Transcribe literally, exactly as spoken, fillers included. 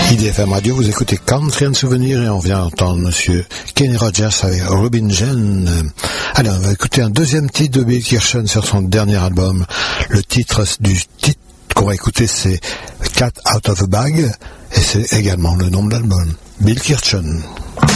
I D F M Radio, vous écoutez Country and Souvenir et on vient entendre Monsieur Kenny Rogers avec Robin Jen. Allez, on va écouter un deuxième titre de Bill Kirchen sur son dernier album. Le titre du titre qu'on va écouter, c'est Cat Out of a Bag et c'est également le nom de l'album. Bill Kirchen.